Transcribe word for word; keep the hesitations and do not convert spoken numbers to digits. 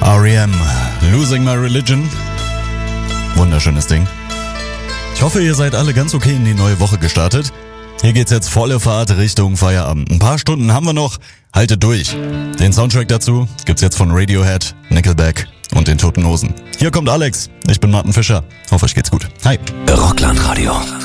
R E M, Losing My Religion. Wunderschönes Ding. Ich hoffe, ihr seid alle ganz okay in die neue Woche gestartet. Hier geht's jetzt volle Fahrt Richtung Feierabend. Ein paar Stunden haben wir noch. Haltet durch. Den Soundtrack dazu gibt's jetzt von Radiohead, Nickelback und den Toten Hosen. Hier kommt Alex. Ich bin Martin Fischer. Hoffe, euch geht's gut. Hi. Rockland Radio.